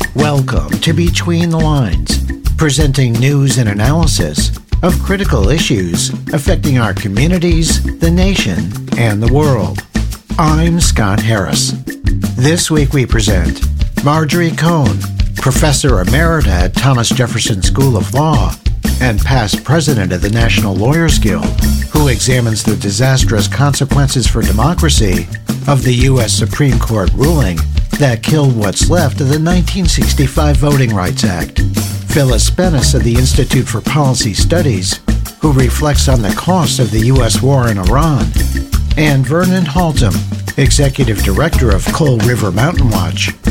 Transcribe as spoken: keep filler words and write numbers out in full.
Welcome to Between the Lines, presenting news and analysis of critical issues affecting our communities, the nation, and the world. I'm Scott Harris. This week we present Marjorie Cohn, Professor Emerita at Thomas Jefferson School of Law and past president of the National Lawyers Guild, who examines the disastrous consequences for democracy of the U S Supreme Court ruling that killed what's left of the nineteen sixty-five Voting Rights Act. Phyllis Bennis of the Institute for Policy Studies, who reflects on the costs of the U S war in Iran, and Vernon Haltom, Executive Director of Coal River Mountain Watch,